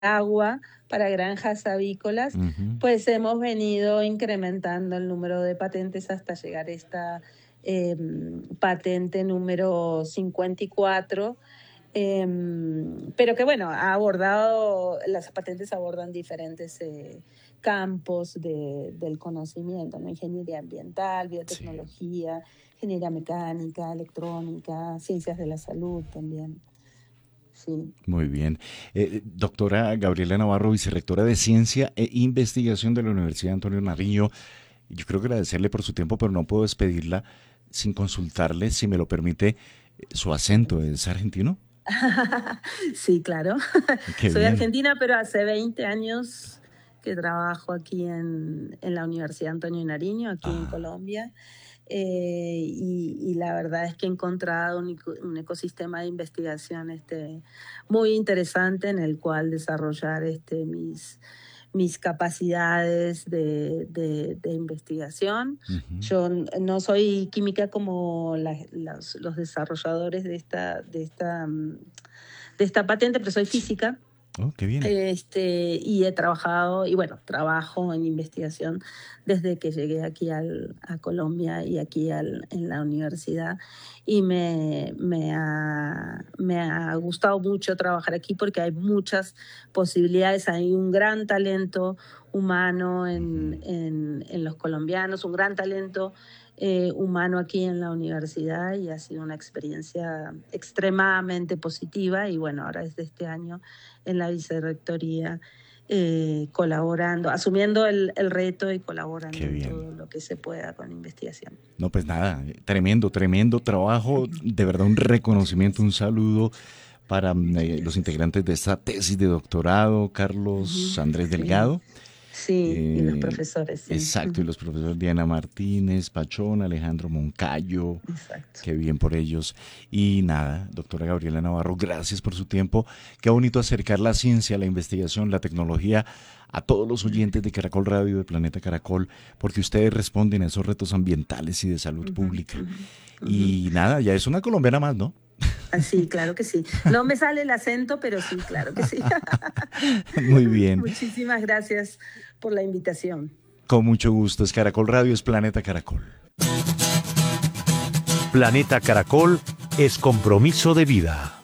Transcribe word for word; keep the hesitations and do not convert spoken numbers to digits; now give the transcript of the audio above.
agua para granjas avícolas, Ujú. pues hemos venido incrementando el número de patentes hasta llegar a esta em, patente número cincuenta y cuatro. Em, pero que bueno, ha abordado, las patentes abordan diferentes eh, campos de- del conocimiento, ¿no? Ingeniería ambiental, Sí, biotecnología, ingeniería mecánica, electrónica, ciencias de la salud también. Sí. muy bien. Eh, doctora Gabriela Navarro, vicerrectora de Ciencia e Investigación de la Universidad Antonio Nariño, yo quiero agradecerle por su tiempo, pero no puedo despedirla sin consultarle, si me lo permite, eh, su acento. ¿Es argentino? Sí, claro. Qué Soy bien. argentina, pero hace veinte años que trabajo aquí en, en la Universidad Antonio Nariño, aquí en Ah, Colombia. Eh, y, y la verdad es que he encontrado un, eco- un ecosistema de investigación este, muy interesante en el cual desarrollar este, mis, mis capacidades de, de- de investigación. ujú. Yo n- no soy química como la- los, los desarrolladores de esta, de esta, mm, de esta patente, pero soy Sí. física. Oh, qué bien. Este, y he trabajado, y bueno, trabajo en investigación desde que llegué aquí al, a Colombia y aquí al, en la universidad. Y me, me, ha, me ha gustado mucho trabajar aquí porque hay muchas posibilidades, hay un gran talento humano en, Ujú. en, en los colombianos, un gran talento eh, humano aquí en la universidad y ha sido una experiencia extremadamente positiva. Y bueno, ahora desde este año en la vicerrectoría, eh, colaborando, asumiendo el, el, reto y colaborando Qué en bien. todo lo que se pueda con investigación. No, pues nada, eh, tremendo, tremendo trabajo. Ujú. De verdad, un Muchas reconocimiento, un gracias. saludo para mm, Muchas eh, los gracias. integrantes de esta tesis de doctorado, Ujú. Carlos Andrés Sí, Delgado. sí, y los Eh, profesores, sí. exacto, y Ujú. los profesores Diana Martínez, Pachón, Alejandro Moncayo, Exacto. qué bien por ellos. Y nada, doctora Gabriela Navarro, gracias por su tiempo. Qué bonito acercar la ciencia, la investigación, la tecnología a todos los oyentes de Caracol Radio, de Planeta Caracol, porque ustedes responden a esos retos ambientales y de salud Ujú, pública. ujú, ujú. Y nada, ya es una colombiana más, ¿no? Ah, sí, claro que sí. No me sale el acento, pero sí, claro que sí. Muy bien, Muchísimas gracias por la invitación. con mucho gusto. Es Caracol Radio, es Planeta Caracol. Planeta Caracol es compromiso de vida.